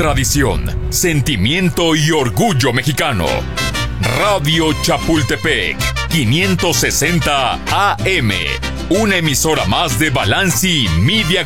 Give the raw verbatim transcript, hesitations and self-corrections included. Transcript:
tradición, sentimiento y orgullo mexicano. Radio Chapultepec, quinientos sesenta A M, una emisora más de Balanci Media